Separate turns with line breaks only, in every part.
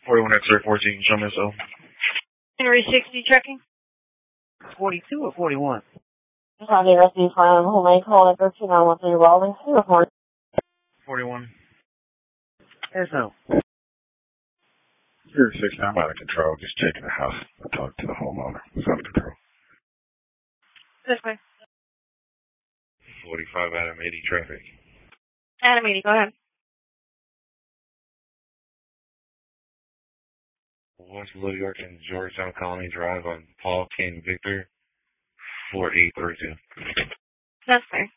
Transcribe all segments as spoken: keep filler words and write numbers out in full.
forty-one X-ray fourteen, show me so.
Henry sixty checking.
forty-two or forty-one?
County Rescue Plan, who may call at thirteen nine one three Rawlings, report.
forty-one.
Yes, no.
Zero six, I'm out of control. Just checking the house. I talked to the homeowner. It's out of control.
This way.
forty-five Adam eighty traffic.
Adam eighty, go ahead.
West Little York and Georgetown Colony Drive on Paul King Victor, four eight three two.
That's fair.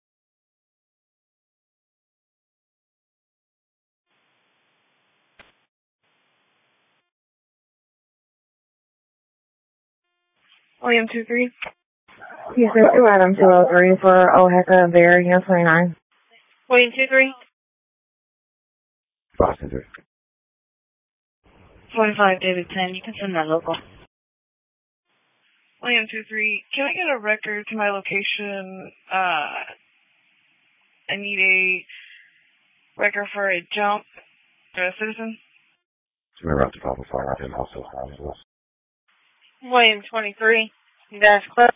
William two three.
You said two Adam two oh three for Oheka Berry, twenty-nine.
William two three.
Boston three.
forty-five David ten, you can send that local. William two three, can I get a record to my location? Uh, I need a record for a jump to a citizen.
Remember after Papa Fire, I didn't also have this.
William twenty-three, dash clip.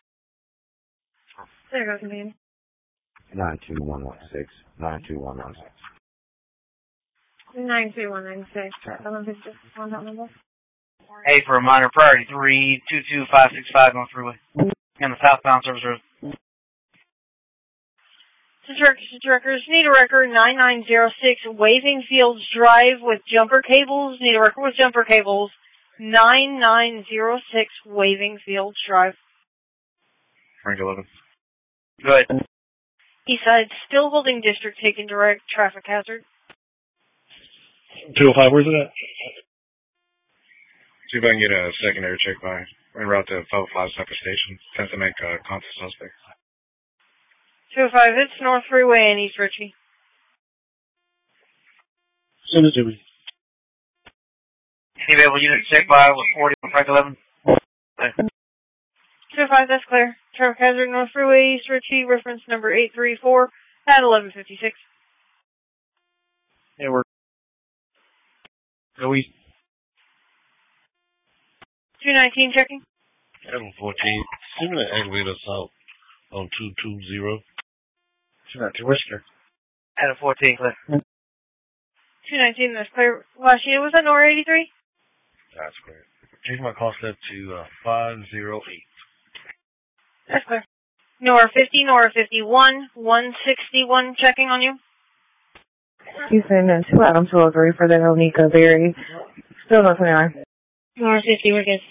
There goes the name.
nine two one one six. nine two one one six.
nine two one nine six. One number.
Hey, for a minor priority, three two two five six five on freeway. And the southbound service road.
To Turkish to Truckers, need a record nine nine zero six Waving Fields Drive with jumper cables. Need a record with jumper cables. nine nine zero six Waving Fields Drive.
Frank eleven.
Good.
Eastside, still holding district, taking direct traffic hazard.
two oh five, where's it at? See if I can get a secondary check by en route to five oh five Cypress Station. Tends to make uh, contact suspect.
two oh five, it's North Freeway in East Ritchie.
Send it to me.
Any available unit check by with forty on Frank eleven?
two oh five, that's clear. Traffic hazard, North Freeway, East Ritchie, reference number eight three four at eleven fifty-six.
Yeah, we're... Go east.
two nineteen, checking.
Adam fourteen, send me the elevator assault on two two zero.
She's not too Whisker.
Adam fourteen, clear.
two nineteen, that's clear. Last year, was that Nora eighty-three?
That's great. Change my call step to uh, five zero eight.
That's clear. Nora fifty, Nora fifty-one, one sixty-one, checking on you.
You send in two Adam two oh three for the Onika Berry. Still no twenty-nine.
Nora fifty, we're good.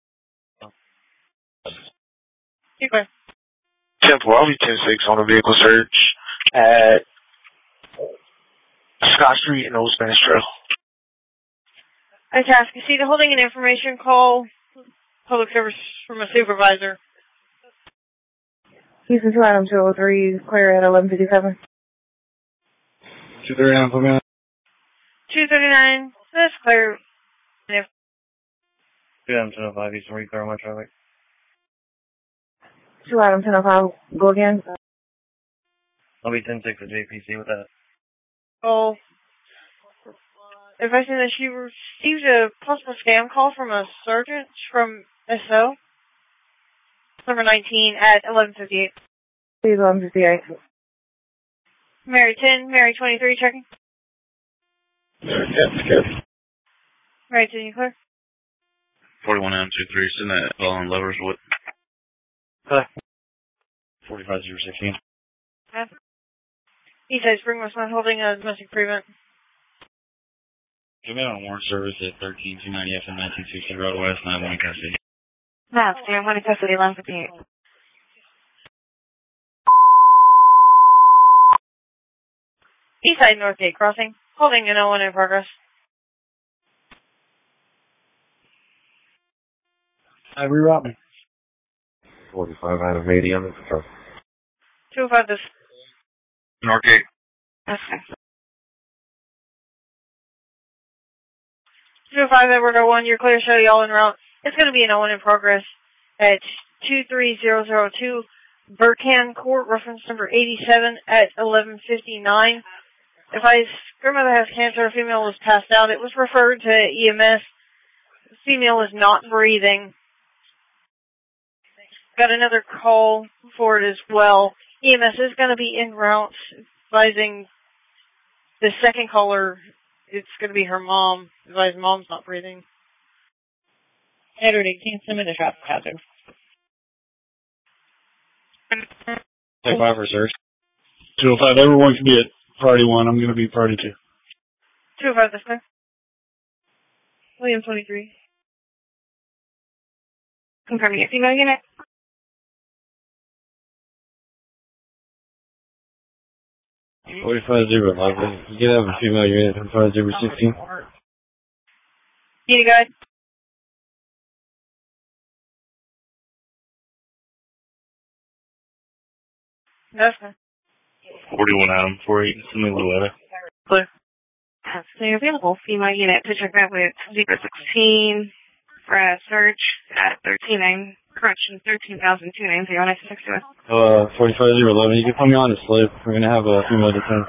You're clear.
Temple, I'll be ten six on a vehicle search at Scott Street and Old Spanish Trail.
I task you see the holding an information call, public service from a supervisor.
Houston two Adam two oh three, clear at eleven fifty-seven.
two thirty-nine, put me on.
two thirty-nine, that's clear. If
two Adam ten oh five, Eastern Reclaim my traffic.
two Adam ten oh five, go again.
I'll be ten six at J P C with that.
Oh, advising that she received a possible scam call from a sergeant from S O. Number nineteen at eleven fifty-eight.
Please, eleven fifty-eight.
Mary ten, Mary twenty-three, checking.
That's good.
Mary ten, you clear?
forty-one M two three, send that ball on Lovers Wood.
Clear.
forty-five zero sixteen.
Yeah. Eastside Spring was not holding a domestic prevent.
Give me on warrant service at thirteen two ninety F and nineteen sixty Road West, nine one Custody.
That's clear. I'm going to custody eleven fifty-eight. Eastside Northgate Crossing, holding an oh one in progress.
I reroute me.
forty-five out of eighty under control.
two oh five this.
Northgate.
Okay. two oh five Edward oh one, you're clear, show y'all en route. It's going to be an oh one in progress at two three zero zero two Burkhan Court, reference number eighty-seven at eleven fifty-nine. If I Grandmother has cancer. A female was passed out. It was referred to E M S. The female is not breathing. Got another call for it as well. E M S is going to be en route, advising the second caller. It's going to be her mom. Advising mom's not breathing.
Edward eighteen, submit a traffic hazard.
Take five reserves.
two oh five, everyone can be at priority one. I'm going to be priority two.
two oh five, this clear. William twenty-three. Confirming your female unit.
forty-five zero, lovely. You can have a female unit from five zero sixteen.
Need a guide? That's fine.
forty-one Adam, forty-eight, Simi Louetta.
Clear.
Absolutely available. Female unit to check that with zero sixteen for a search at thirteen nine, correction, thirteen thousand two nine zero nine six two.
Uh, forty-five zero eleven, you can put me on the slip. We're going to have a female detained.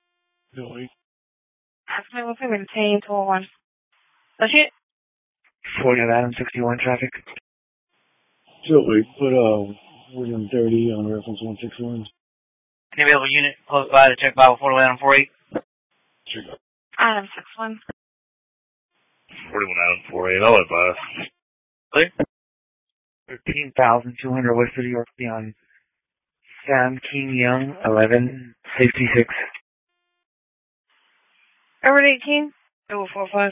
Absolutely, we'll be maintained to one.
That's it?
forty Adam, sixty-one traffic.
So we put uh, William thirty on reference one six one.
Any available unit close by to check Bible Fort Adam forty-eight?
Adam six one.
forty-one Adam, forty-eight, I'll advise.
Clear. thirteen thousand two hundred West City York beyond Sam King Young, eleven, safety six.
Edward eighteen. Oh, four five.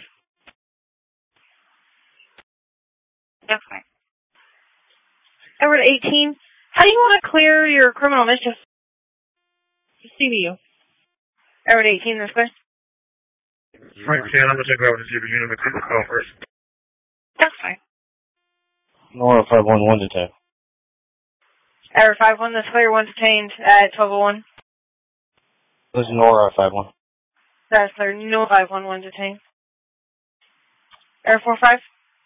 That's fine.
Edward eighteen. How do you want to clear your criminal mischief?
C B U.
Edward eighteen, this way.
Frank ten, I'm going to take over to G B unit and quick call first.
That's fine.
Nora five one one detained.
Edward five one, this clear, one detained at twelve oh one.
This is Nora five one.
That's clear, no five one one detained. Edward four five.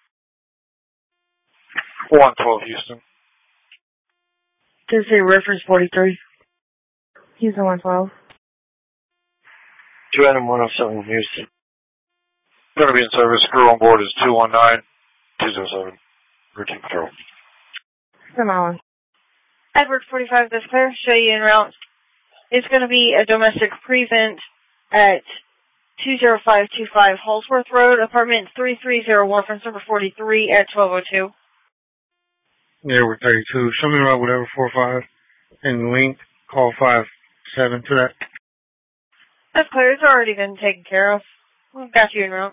one twelve Houston.
This is reference forty-three. Houston one twelve.
two Adam one oh seven Houston. Going to be in service. Crew on board is two one nine two oh seven. Routine patrol.
Samoa.
Edward forty-five, this clear, show you en route. It's going to be a domestic prevent at two oh five two five Halsworth Road, apartment three three oh, reference number forty-three at twelve oh two.
Yeah, we're thirty-two. Show me around whatever four five and link. Call five seven to that.
That's clear. It's already been taken care of. We've got you en route.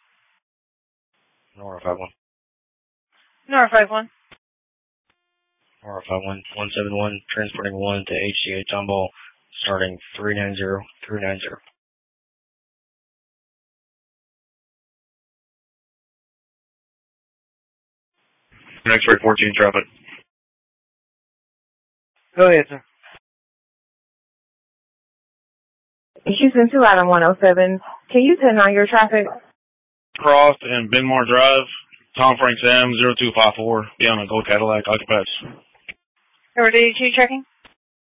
Nora five one.
Nora five one.
Nora five one, one seven one, transporting one to H C A Tomball, starting three nine zero, three nine zero.
Next rate fourteen traffic.
Go ahead, sir.
Houston two Adam one oh seven. Can you turn on your traffic?
Cross and Benmore Drive. Tom Frank Sam zero two five four. Be on a gold Cadillac occupied.
Edward eighty-two checking.